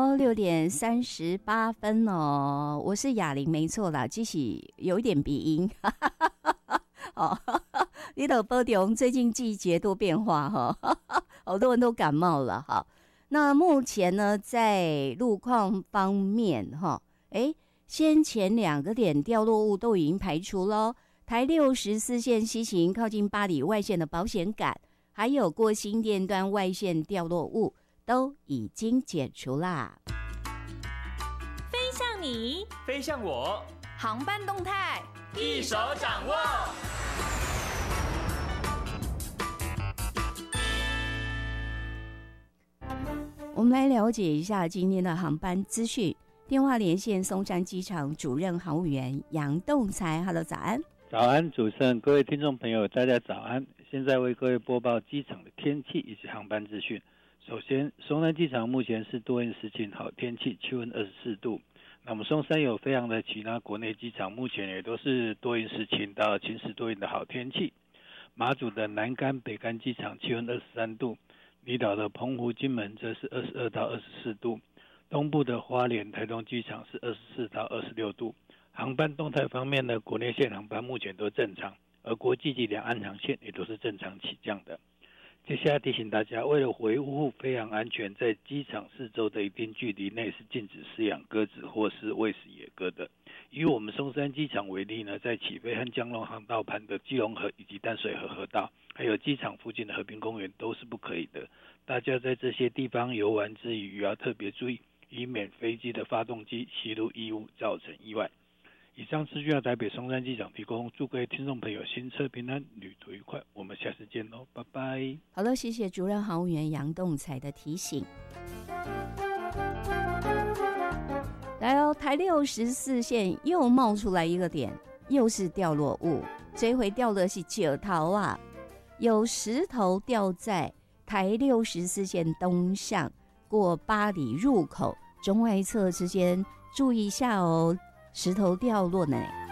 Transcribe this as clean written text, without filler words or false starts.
6:38哦，我是雅玲，没错啦，只是有一点鼻音。哦，你都保重，最近季节多变化哈，好多人都感冒了哈。那目前呢，在路况方面哈，先前2个点掉落物都已经排除咯，台64线西行靠近八里外线的保险杆，还有过新店端外线掉落物都已经解除啦。 飞向你， 飞向我， 航班动态一手掌握。 我们来了解一下今天的航班资讯。电话连线松山机场主任航务员杨栋才 ，Hello， 早安。 早安，主持人，各位听众朋友，大家早安。现在为各位播报机场的天气以及航班资讯。首先，松山机场目前是多云时晴好天气，气温24度。那我们松山有非常的其他国内机场，目前也都是多云时晴到晴时多云的好天气。马祖的南竿、北竿机场气温23度，离岛的澎湖、金门则是22到24度。东部的花莲、台东机场是24到26度。航班动态方面呢，国内线航班目前都正常，而国际及两岸航线也都是正常起降的。接下来提醒大家，为了维护飞航安全，在机场四周的一定距离内是禁止饲养鸽子或是喂食野鸽的。以我们松山机场为例呢，在起飞和降落航道旁的基隆河以及淡水河河道，还有机场附近的和平公园都是不可以的。大家在这些地方游玩之余，也要特别注意，以免飞机的发动机吸入异物造成意外。以上资讯由台北松山机场提供，祝各位听众朋友新车平安，旅途愉快。我们下次见喽，拜拜。 好了，谢谢主任航务员杨栋才的提醒。来哦，台64线又冒出来一个点，又是掉落物，这回掉的是石头啊，有石头掉在台64线东向过八里入口中外侧之间，注意一下哦，石头掉落呢。